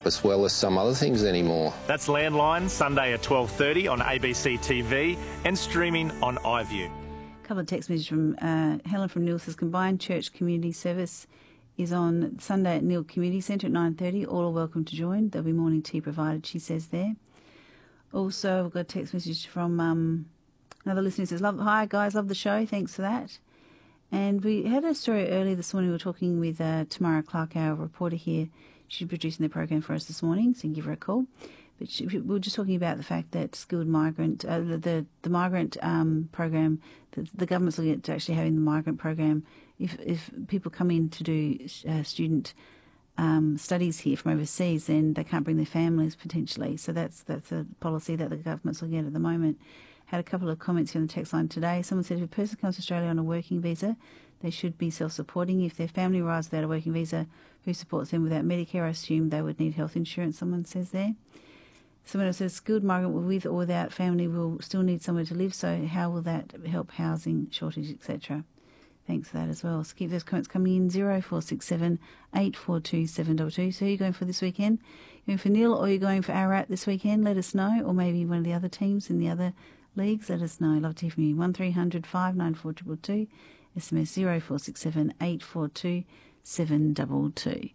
as well as some other things anymore. That's Landline, Sunday at 12:30 on ABC TV and streaming on iView. A couple of text messages from Helen from Neil says Combined Church Community Service is on Sunday at Neil Community Centre at 9:30. All are welcome to join. There'll be morning tea provided, she says there. Also, we've got a text message from another listener who says, hi guys, love the show, thanks for that. And we had a story earlier this morning. We were talking with Tamara Clark, our reporter here. She's producing the program for us this morning, so you can give her a call. But we were just talking about the fact that skilled migrant, the migrant program, the government's looking at actually having the migrant program. If people come in to do student studies here from overseas, then they can't bring their families potentially. So that's a policy that the government's looking at the moment. Had a couple of comments here on the text line today. Someone said if a person comes to Australia on a working visa, they should be self-supporting. If their family arrives without a working visa, who supports them without Medicare? I assume they would need health insurance, someone says there. Someone else says skilled migrant with or without family will still need somewhere to live, so how will that help housing shortage, etc.? Thanks for that as well. So keep those comments coming in, 0467 842 722. So who are you going for this weekend? You going for Neil or are you going for Ararat this weekend? Let us know. Or maybe one of the other teams in the other leagues, let us know. Love to hear from you. 1300 594 222. SMS 0467 842 722.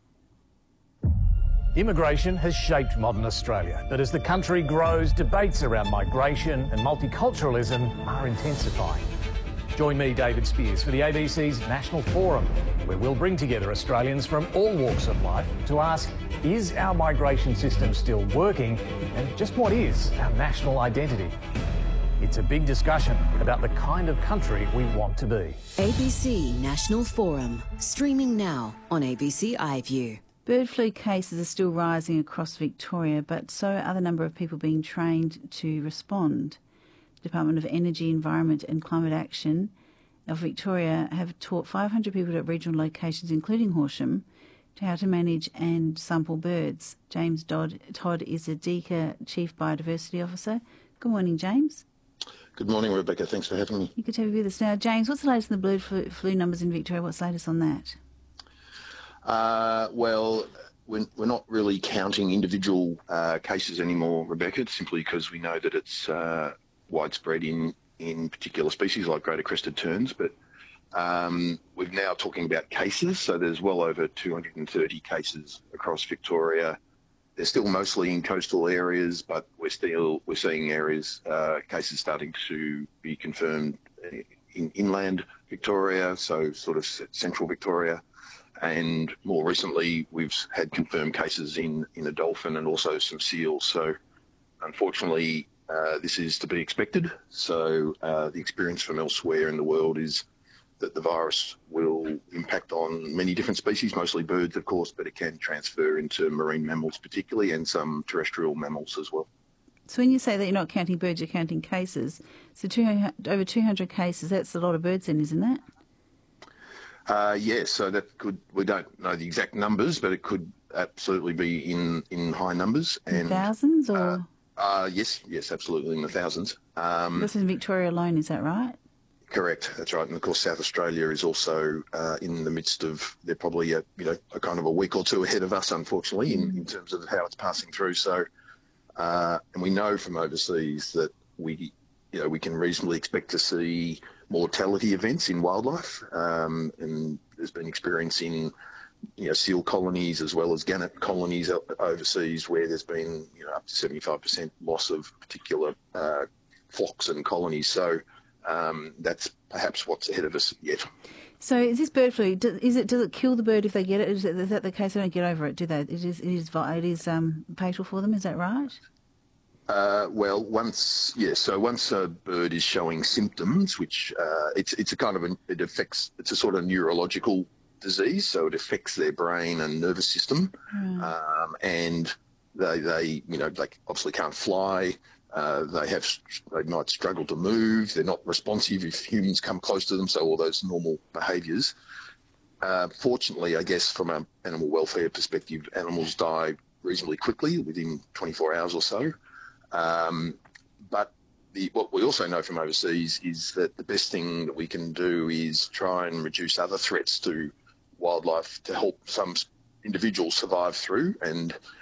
Immigration has shaped modern Australia, but as the country grows, debates around migration and multiculturalism are intensifying. Join me, David Spears, for the ABC's National Forum, where we'll bring together Australians from all walks of life to ask, is our migration system still working, and just what is our national identity? It's a big discussion about the kind of country we want to be. ABC National Forum, streaming now on ABC iView. Bird flu cases are still rising across Victoria, but so are the number of people being trained to respond. The Department of Energy, Environment and Climate Action of Victoria have taught 500 people at regional locations, including Horsham, to how to manage and sample birds. James Todd is the DECA Chief Biodiversity Officer. Good morning, James. Good morning, Rebecca. Thanks for having me. You could have you with us now. James, what's the latest in the bird flu numbers in Victoria? What's the latest on that? Well, we're not really counting individual cases anymore, Rebecca, simply because we know that it's widespread in particular species like greater crested terns. But we're now talking about cases, so there's well over 230 cases across Victoria. They're still mostly in coastal areas, but we're seeing cases starting to be confirmed in inland Victoria, so sort of central Victoria. And more recently, we've had confirmed cases in a dolphin and also some seals. So unfortunately, this is to be expected. So the experience from elsewhere in the world is that the virus will impact on many different species, mostly birds, of course, but it can transfer into marine mammals particularly and some terrestrial mammals as well. So when you say that you're not counting birds, you're counting cases. So over 200 cases, that's a lot of birds then, isn't that? Yes, so that could, we don't know the exact numbers, but it could absolutely be in high numbers. In thousands or? Yes, absolutely in the thousands. This is in Victoria alone, is that right? Correct, that's right. And of course, South Australia is also in the midst of, they're probably a kind of a week or two ahead of us, unfortunately, in terms of how it's passing through. So, and we know from overseas that we can reasonably expect to see mortality events in wildlife, and there's been experience in seal colonies as well as gannet colonies overseas where there's been up to 75% loss of particular flocks and colonies. So that's perhaps what's ahead of us yet. So is this bird flu? Does it kill the bird if they get it? Is that the case? They don't get over it, do they? It is fatal for them. Is that right? Well, once a bird is showing symptoms, which it's a kind of it's a sort of neurological disease, so it affects their brain and nervous system, and they obviously can't fly. They might struggle to move. They're not responsive if humans come close to them. So all those normal behaviours. Fortunately, I guess from an animal welfare perspective, animals die reasonably quickly, within 24 hours or so. But what we also know from overseas is that the best thing that we can do is try and reduce other threats to wildlife to help some individuals survive through. And